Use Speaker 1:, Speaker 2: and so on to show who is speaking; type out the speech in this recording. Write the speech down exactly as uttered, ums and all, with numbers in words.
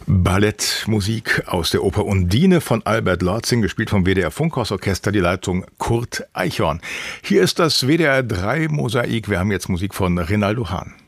Speaker 1: Ballettmusik aus der Oper Undine von Albert Lortzing, gespielt vom W D R Funkhausorchester, die Leitung Kurt Eichhorn. Hier ist das W D R drei Mosaik. Wir haben jetzt Musik von Rinaldo Hahn.